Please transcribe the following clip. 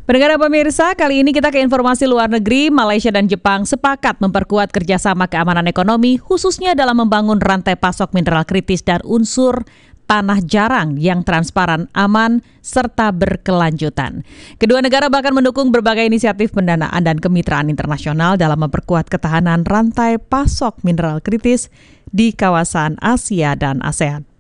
Pendengar pemirsa, kali ini kita ke informasi luar negeri. Malaysia dan Jepang sepakat memperkuat kerjasama keamanan ekonomi, khususnya dalam membangun rantai pasok mineral kritis dan unsur tanah jarang yang transparan, aman, serta berkelanjutan. Kedua negara bahkan mendukung berbagai inisiatif pendanaan dan kemitraan internasional dalam memperkuat ketahanan rantai pasok mineral kritis di kawasan Asia dan ASEAN.